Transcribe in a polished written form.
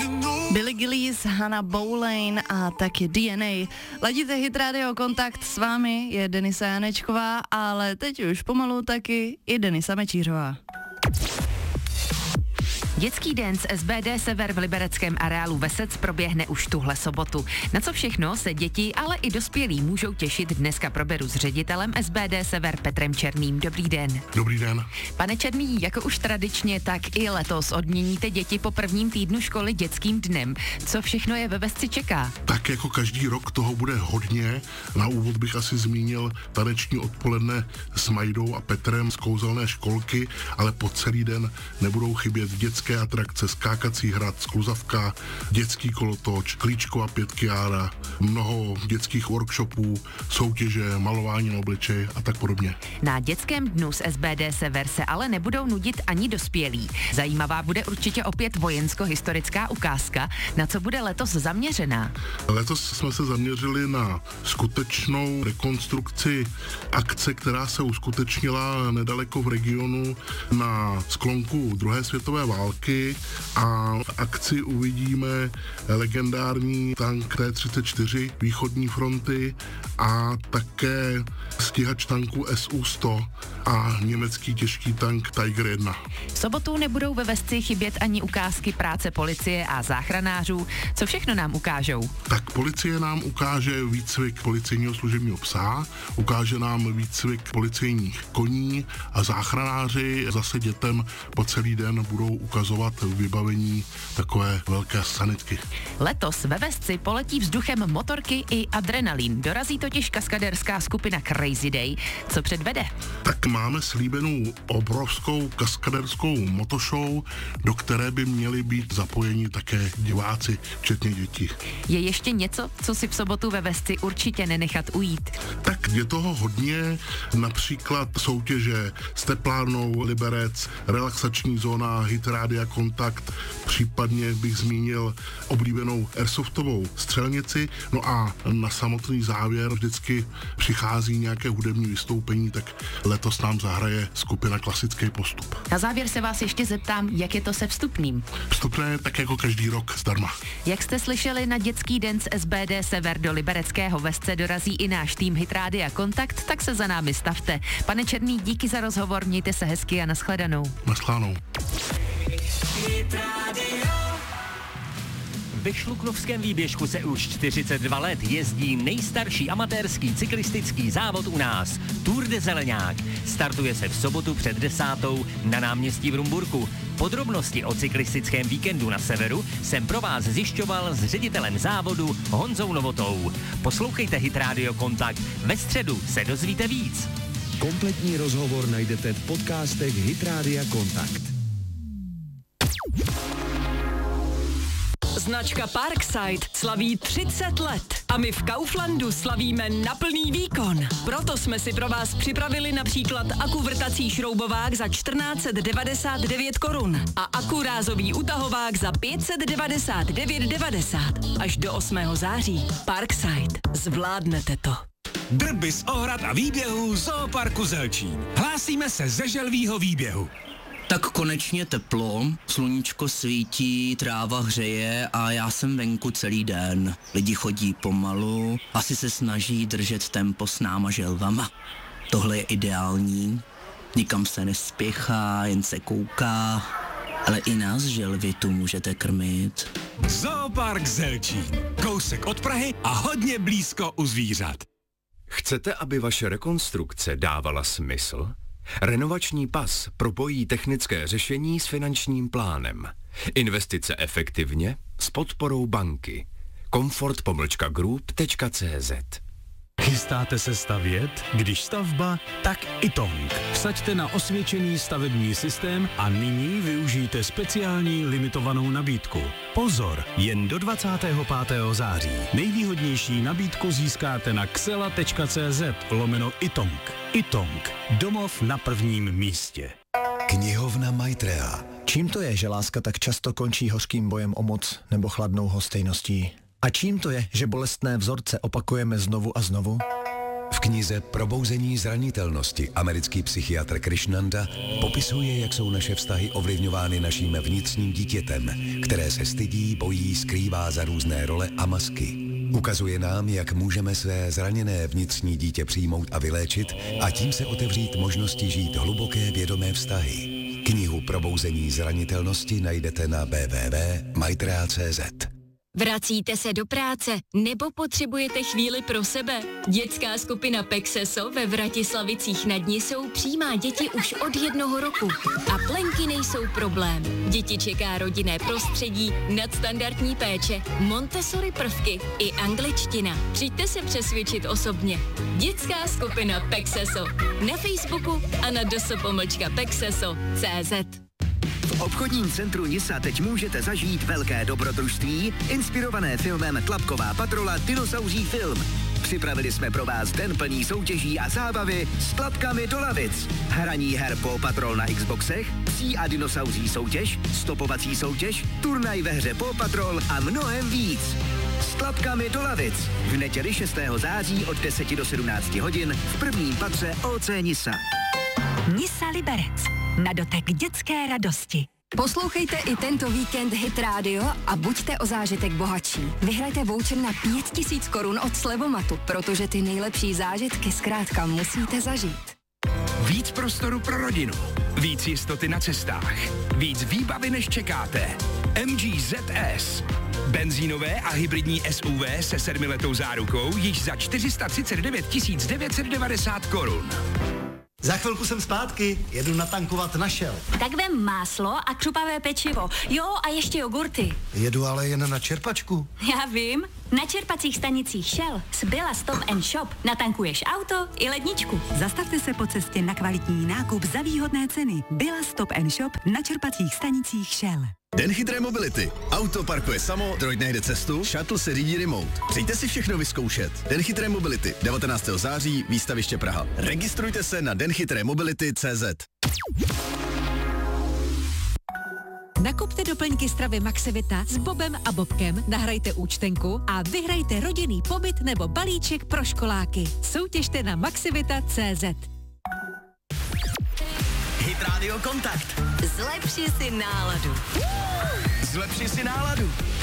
Billy Gillies, Hannah Boleyn a taky DNA. Ladíte Hit Radio Kontakt, s vámi je Denisa Janečková, ale teď už pomalu taky i Denisa Mečířová. Dětský den z SBD Sever v libereckém areálu Vesec proběhne už tuhle sobotu. Na co všechno se děti, ale i dospělí můžou těšit, dneska proberu s ředitelem SBD Sever Petrem Černým. Dobrý den. Dobrý den. Pane Černý, jako už tradičně, tak i letos odměníte děti po prvním týdnu školy dětským dnem. Co všechno je ve Vesci čeká? Tak jako každý rok toho bude hodně. Na úvod bych asi zmínil taneční odpoledne s Majdou a Petrem z kouzelné školky, ale po celý den nebudou chybět dětské atrakce, skákací hrad, skluzavka, dětský kolotoč, klíčková pětkyára, mnoho dětských workshopů, soutěže, malování na obličeji a tak podobně. Na dětském dnu z SBD Sever se ale nebudou nudit ani dospělí. Zajímavá bude určitě opět vojensko-historická ukázka. Na co bude letos zaměřená? Letos jsme se zaměřili na skutečnou rekonstrukci akce, která se uskutečnila nedaleko v regionu na sklonku druhé světové války, a v akci uvidíme legendární tank T-34 východní fronty a také stíhač tanku Su-100 a německý těžký tank Tiger 1. V sobotu nebudou ve Vesci chybět ani ukázky práce policie a záchranářů. Co všechno nám ukážou? Tak policie nám ukáže výcvik policejního služebního psa, ukáže nám výcvik policejních koní a záchranáři zase dětem po celý den budou ukazovat vybavení takové velké sanitky. Letos ve Vesci poletí vzduchem motorky i adrenalin. Dorazí totiž kaskaderská skupina Crazy Day. Co předvede? Tak máme slíbenou obrovskou kaskaderskou motoshow, do které by měli být zapojeni také diváci, včetně dětí. Je ještě něco, co si v sobotu ve Vesci určitě nenechat ujít? Tak je toho hodně, například soutěže s teplárnou Liberec, relaxační zóna Hit Rádia Kontakt, případně bych zmínil oblíbenou airsoftovou střelnici, no a na samotný závěr vždycky přichází nějaké hudební vystoupení, tak letos nám zahraje skupina Klasický postup. Na závěr se vás ještě zeptám, jak je to se vstupným? Vstupné tak jako každý rok zdarma. Jak jste slyšeli, na dětský den z SBD Sever do libereckého Vesce dorazí i náš tým Hit Rádia Kontakt, tak se za námi stavte. Pane Černý, díky za rozhovor, mějte se hezky a nashledanou. Naschledanou. Ve Šluknovském výběžku se už 42 let jezdí nejstarší amatérský cyklistický závod u nás, Tour de Zeleňák. Startuje se v sobotu před 10. na náměstí v Rumburku. Podrobnosti o cyklistickém víkendu na severu jsem pro vás zjišťoval s ředitelem závodu Honzou Novotou. Poslouchejte Hit Radio Kontakt, ve středu se dozvíte víc. Kompletní rozhovor najdete v podcastech Hit Rádia Kontakt. Značka Parkside slaví 30 let a my v Kauflandu slavíme na plný výkon. Proto jsme si pro vás připravili například akuvrtací šroubovák za 1499 korun a akurázový utahovák za 599,90 až do 8. září. Parkside. Zvládnete to. Drby z ohrad a výběhů Zooparku Zelčín. Hlásíme se ze želvýho výběhu. Tak konečně teplo, sluníčko svítí, tráva hřeje a já jsem venku celý den. Lidi chodí pomalu, asi se snaží držet tempo s náma želvama. Tohle je ideální, nikam se nespěchá, jen se kouká, ale i nás želvy tu můžete krmit. Zoopark Zelčín, kousek od Prahy a hodně blízko u zvířat. Chcete, aby vaše rekonstrukce dávala smysl? Renovační pas propojí technické řešení s finančním plánem. Investice efektivně s podporou banky. Comfort-group.cz. Chystáte se stavět? Když stavba, tak Itong. Vsaďte na osvědčený stavební systém a nyní využijte speciální limitovanou nabídku. Pozor, jen do 25. září. Nejvýhodnější nabídku získáte na xela.cz/Itong. Itong. Domov na prvním místě. Knihovna Maitreya. Čím to je, že láska tak často končí hořkým bojem o moc nebo chladnou hostejností? A čím to je, že bolestné vzorce opakujeme znovu a znovu? V knize Probouzení zranitelnosti americký psychiatr Krishnanda popisuje, jak jsou naše vztahy ovlivňovány naším vnitřním dítětem, které se stydí, bojí, skrývá za různé role a masky. Ukazuje nám, jak můžeme své zraněné vnitřní dítě přijmout a vyléčit a tím se otevřít možnosti žít hluboké vědomé vztahy. Knihu Probouzení zranitelnosti najdete na www.maitrea.cz. Vracíte se do práce nebo potřebujete chvíli pro sebe? Dětská skupina Pexeso ve Vratislavicích nad Nisou přijímá děti už od 1 roku. A plenky nejsou problém. Děti čeká rodinné prostředí, nadstandardní péče, Montessori prvky i angličtina. Přijďte se přesvědčit osobně. Dětská skupina Pexeso na Facebooku a na dso.pexeso.cz. V obchodním centru Nisa teď můžete zažít velké dobrodružství, inspirované filmem Tlapková patrola Dinosauří film. Připravili jsme pro vás den plný soutěží a zábavy s tlapkami do lavic. Hraní her Paw Patrol na Xboxech, psí a dinosauří soutěž, stopovací soutěž, turnaj ve hře Paw Patrol a mnohem víc. S tlapkami do lavic. V neděli 6. září od 10 do 17 hodin v prvním patře OC Nisa. Nisa Liberec. Na dotek dětské radosti. Poslouchejte i tento víkend Hit Radio a buďte o zážitek bohatší. Vyhrajte voucher na 5000 korun od Slevomatu, protože ty nejlepší zážitky zkrátka musíte zažít. Víc prostoru pro rodinu. Víc jistoty na cestách. Víc výbavy, než čekáte. MG ZS. Benzínové a hybridní SUV se 7letou zárukou již za 439 990 korun. Za chvilku jsem zpátky, jedu natankovat na Shell. Tak vem máslo a křupavé pečivo. Jo, a ještě jogurty. Jedu ale jen na čerpačku. Já vím. Na čerpacích stanicích Shell z Billa Stop & Shop natankuješ auto i ledničku. Zastavte se po cestě na kvalitní nákup za výhodné ceny. Billa Stop & Shop na čerpacích stanicích Shell. Den chytré mobility. Auto parkuje samo, droid najde cestu, shuttle se řídí remote. Přijďte si všechno vyzkoušet. Den chytré mobility. 19. září, výstaviště Praha. Registrujte se na denchytrémobility.cz. Nakupte doplňky stravy Maxivita s Bobem a Bobkem, nahrajte účtenku a vyhrajte rodinný pobyt nebo balíček pro školáky. Soutěžte na maxivita.cz. Hit Radio Kontakt. Zlepši si náladu. Zlepši si náladu.